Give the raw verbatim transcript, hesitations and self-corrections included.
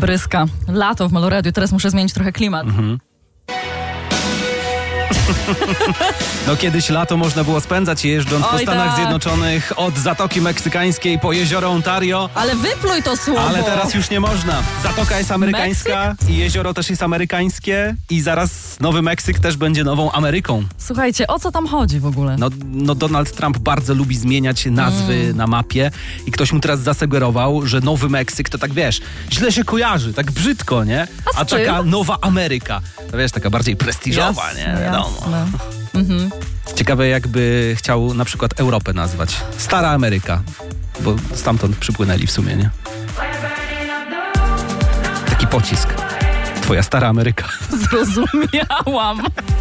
Bryska. Lato w Meloradiu. Teraz muszę zmienić trochę klimat. Mhm. No kiedyś lato można było spędzać jeżdżąc Oj, po Stanach tak. Zjednoczonych od Zatoki Meksykańskiej po jezioro Ontario. Ale wypluj to słowo. Ale teraz już nie można. Zatoka jest amerykańska Meksyk? i jezioro też jest amerykańskie i zaraz Nowy Meksyk też będzie nową Ameryką. Słuchajcie, o co tam chodzi w ogóle? No, no Donald Trump bardzo lubi zmieniać nazwy Mm. na mapie i ktoś mu teraz zasugerował, że Nowy Meksyk to tak, wiesz, źle się kojarzy, tak brzydko, nie? A z A taka czym? Nowa Ameryka, to wiesz, taka bardziej prestiżowa, Jasne, nie? Wiadomo. jasne. Mhm. Ciekawe, jakby chciał na przykład Europę nazwać. Stara Ameryka, bo stamtąd przypłynęli w sumie, nie? Taki pocisk. Twoja stara Ameryka. Zrozumiałam.